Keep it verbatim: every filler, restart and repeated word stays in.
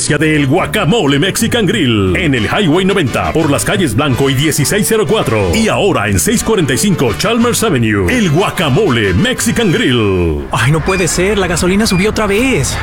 experiencia del Guacamole Mexican Grill en el Highway noventa por las calles Blanco y dieciséis cero cuatro y ahora en seiscientos cuarenta y cinco Chalmers Avenue. El Guacamole Mexican Grill. Ay, no puede ser, la gasolina subió otra vez.